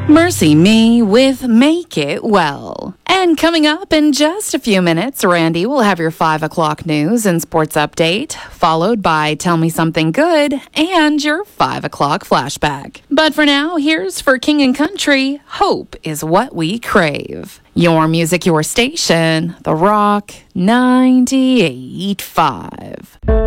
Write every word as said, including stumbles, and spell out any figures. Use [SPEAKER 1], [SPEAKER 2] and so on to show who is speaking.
[SPEAKER 1] Mercy Me with Make It Well. And coming up in just a few minutes, Randy will have your five o'clock news and sports update, followed by Tell Me Something Good and your five o'clock flashback. But for now, here's for King and Country, Hope is What We Crave. Your music, your station, The Rock ninety-eight point five.